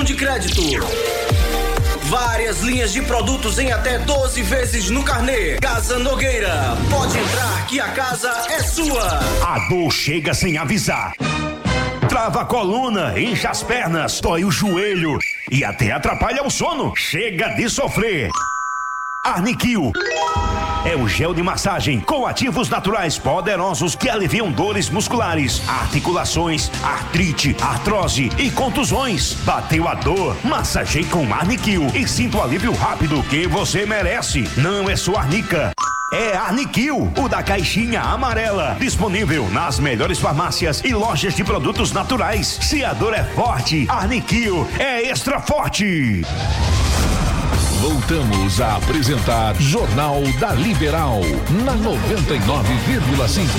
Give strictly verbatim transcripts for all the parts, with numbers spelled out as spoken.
cartão de crédito. Várias linhas de produtos em até doze vezes no carnê. Casa Nogueira, pode entrar que a casa é sua. A dor chega sem avisar. Trava a coluna, incha as pernas, dói o joelho e até atrapalha o sono. Chega de sofrer. Arniquil é o gel de massagem com ativos naturais poderosos que aliviam dores musculares, articulações, artrite, artrose e contusões. Bateu a dor? Massageie com Arniquil e sinta o alívio rápido que você merece. Não é só Arnica. É Arniquil, o da caixinha amarela, disponível nas melhores farmácias e lojas de produtos naturais. Se a dor é forte, Arniquil é extra forte. Voltamos a apresentar Jornal da Liberal, na noventa e nove vírgula cinco.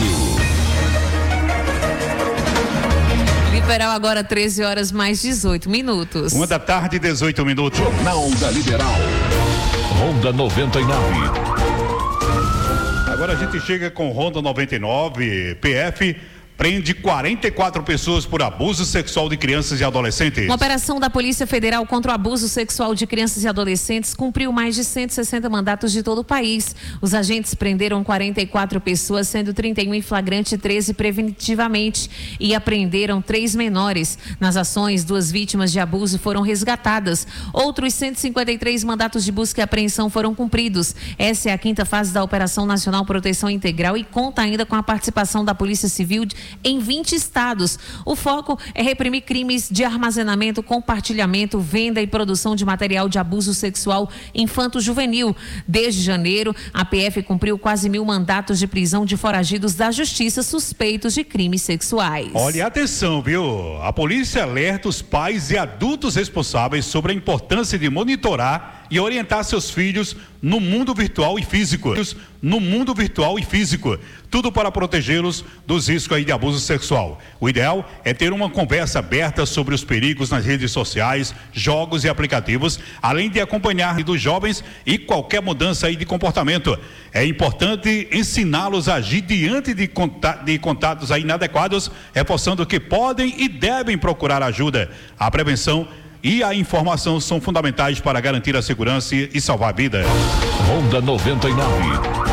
Liberal agora treze horas mais dezoito minutos. Uma da tarde, dezoito minutos. Jornal da Liberal. Ronda noventa e nove. Agora a gente chega com Ronda noventa e nove, P F prende quarenta e quatro pessoas por abuso sexual de crianças e adolescentes. Uma operação da Polícia Federal contra o abuso sexual de crianças e adolescentes cumpriu mais de cento e sessenta mandatos de todo o país. Os agentes prenderam quarenta e quatro pessoas, sendo trinta e um em flagrante e treze preventivamente, e apreenderam três menores. Nas ações, duas vítimas de abuso foram resgatadas. Outros cento e cinquenta e três mandatos de busca e apreensão foram cumpridos. Essa é a quinta fase da Operação Nacional Proteção Integral e conta ainda com a participação da Polícia Civil de em vinte estados. O foco é reprimir crimes de armazenamento, compartilhamento, venda e produção de material de abuso sexual infanto-juvenil. Desde janeiro, a P F cumpriu quase mil mandatos de prisão de foragidos da justiça suspeitos de crimes sexuais. Olha, atenção, viu? A polícia alerta os pais e adultos responsáveis sobre a importância de monitorar e orientar seus filhos no mundo virtual e físico. No mundo virtual e físico. Tudo para protegê-los dos riscos aí de abuso sexual. O ideal é ter uma conversa aberta sobre os perigos nas redes sociais, jogos e aplicativos, além de acompanhar dos jovens e qualquer mudança aí de comportamento. É importante ensiná-los a agir diante de, contatos, de contatos aí inadequados, reforçando que podem e devem procurar ajuda. A prevenção e a informação são fundamentais para garantir a segurança e salvar a vida. Ronda noventa e nove.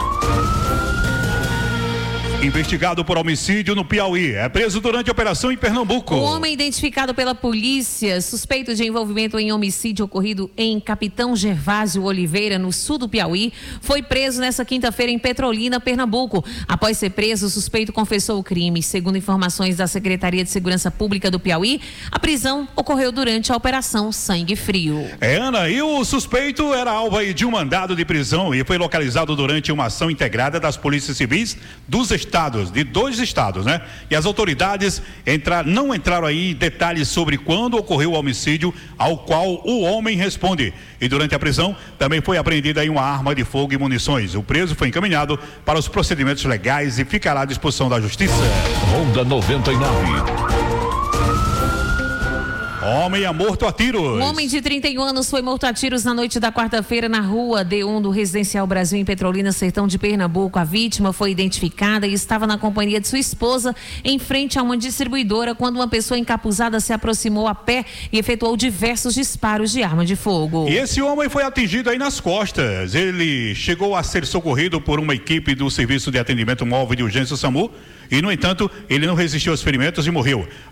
Investigado por homicídio no Piauí, é preso durante a operação em Pernambuco. O homem identificado pela polícia, suspeito de envolvimento em homicídio ocorrido em Capitão Gervásio Oliveira, no sul do Piauí, foi preso nesta quinta-feira em Petrolina, Pernambuco. Após ser preso, o suspeito confessou o crime. Segundo informações da Secretaria de Segurança Pública do Piauí, a prisão ocorreu durante a operação Sangue Frio. É, Ana, e o suspeito era alvo aí de um mandado de prisão e foi localizado durante uma ação integrada das polícias civis dos estados. de dois estados, né? E as autoridades entrar, não entraram aí em detalhes sobre quando ocorreu o homicídio ao qual o homem responde. E durante a prisão também foi apreendida aí uma arma de fogo e munições. O preso foi encaminhado para os procedimentos legais e ficará à disposição da justiça. Ronda noventa e nove. Homem é morto a tiros. Um homem de trinta e um anos foi morto a tiros na noite da quarta-feira na rua D um do Residencial Brasil, em Petrolina, sertão de Pernambuco. A vítima foi identificada e estava na companhia de sua esposa em frente a uma distribuidora quando uma pessoa encapuzada se aproximou a pé e efetuou diversos disparos de arma de fogo. E esse homem foi atingido aí nas costas. Ele chegou a ser socorrido por uma equipe do Serviço de Atendimento Móvel de Urgência SAMU e, no entanto, ele não resistiu aos ferimentos e morreu.